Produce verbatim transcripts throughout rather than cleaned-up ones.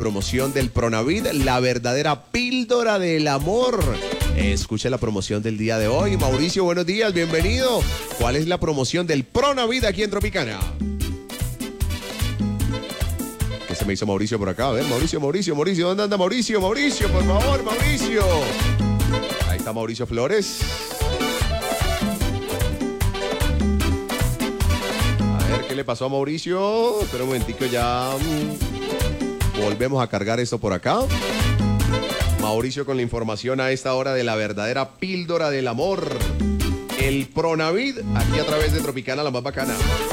promoción del Pronavid, la verdadera píldora del amor. Escuche la promoción del día de hoy. Mauricio, buenos días, bienvenido. ¿Cuál es la promoción del Pronavid aquí en Tropicana? ¿Qué se me hizo Mauricio por acá? A ver, Mauricio, Mauricio, Mauricio, ¿dónde anda Mauricio? Mauricio, por favor, Mauricio. Ahí está Mauricio Flores. A ver, ¿qué le pasó a Mauricio? Espera un momentico, ya mm, volvemos a cargar esto por acá. Mauricio con la información a esta hora de la verdadera píldora del amor. El Pronavid, aquí a través de Tropicana, la más bacana.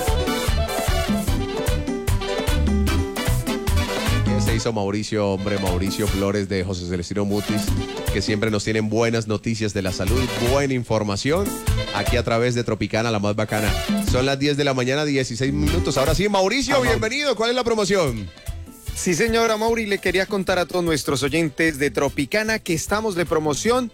¿Qué se hizo Mauricio, hombre? Mauricio Flores de José Celestino Mutis, que siempre nos tienen buenas noticias de la salud, buena información, aquí a través de Tropicana, la más bacana. Son las diez de la mañana, dieciséis minutos. Ahora sí, Mauricio, bienvenido. ¿Cuál es la promoción? Sí, señora Mauri, le quería contar a todos nuestros oyentes de Tropicana que estamos de promoción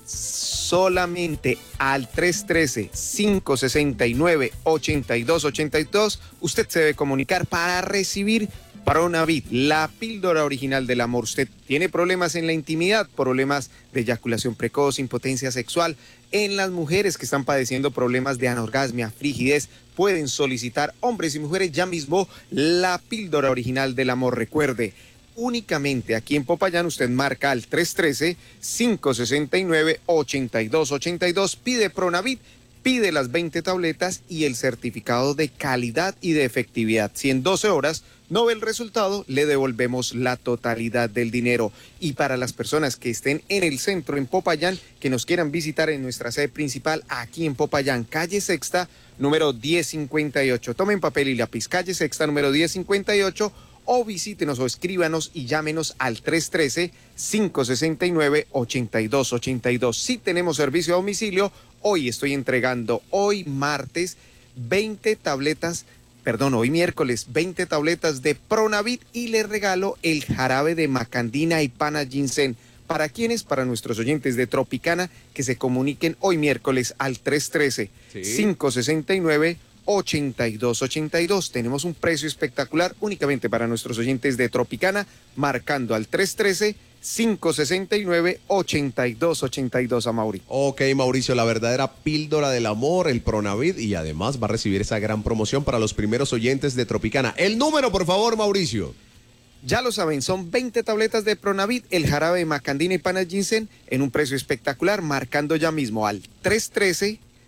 solamente al tres uno tres, cinco seis nueve, ocho dos ocho dos. Usted se debe comunicar para recibir Pronavid, la píldora original del amor. Usted tiene problemas en la intimidad, problemas de eyaculación precoz, impotencia sexual. En las mujeres que están padeciendo problemas de anorgasmia, frigidez, pueden solicitar, hombres y mujeres, ya mismo la píldora original del amor. Recuerde, únicamente aquí en Popayán usted marca al tres uno tres, cinco seis nueve, ocho dos ocho dos, pide Pronavid, pide las veinte tabletas y el certificado de calidad y de efectividad. Si en doce horas no ve el resultado, le devolvemos la totalidad del dinero. Y para las personas que estén en el centro, en Popayán, que nos quieran visitar en nuestra sede principal, aquí en Popayán, calle Sexta, número diez cincuenta y ocho. Tomen papel y lápiz, calle Sexta, número diez cincuenta y ocho, o visítenos o escríbanos y llámenos al tres uno tres, cinco seis nueve, ocho dos ocho dos. Si tenemos servicio a domicilio, hoy estoy entregando, hoy martes, veinte tabletas, perdón, hoy miércoles, veinte tabletas de Pronavid y le regalo el jarabe de macandina y pana ginseng. ¿Para quiénes? Para nuestros oyentes de Tropicana que se comuniquen hoy miércoles al tres uno tres, cinco seis nueve, ocho dos ocho dos. Tenemos un precio espectacular únicamente para nuestros oyentes de Tropicana, marcando al tres uno tres, cinco seis nueve, ocho dos ocho dos a Mauri. Ok, Mauricio, la verdadera píldora del amor, el Pronavid, y además va a recibir esa gran promoción para los primeros oyentes de Tropicana. El número, por favor, Mauricio. Ya lo saben, son veinte tabletas de Pronavid, el jarabe de macandina y pana ginseng en un precio espectacular, marcando ya mismo al tres uno tres,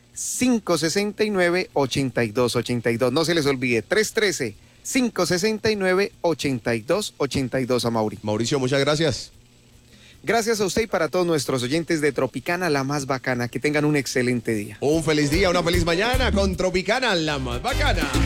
cinco seis nueve, ocho dos ocho dos. No se les olvide, tres uno tres, cinco seis nueve, ocho dos ocho dos a Mauri. Mauricio, muchas gracias. Gracias a usted y para todos nuestros oyentes de Tropicana, la más bacana. Que tengan un excelente día. Un feliz día, una feliz mañana con Tropicana, la más bacana.